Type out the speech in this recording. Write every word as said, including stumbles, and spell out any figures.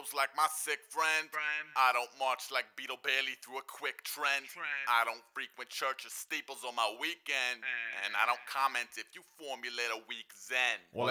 feels like my sick friend. Friend. I don't march like Beetle Bailey through a quick trend. Trend. I don't frequent churches steeples on my weekend. Eh. And I don't comment if you formulate a weak zen. Well,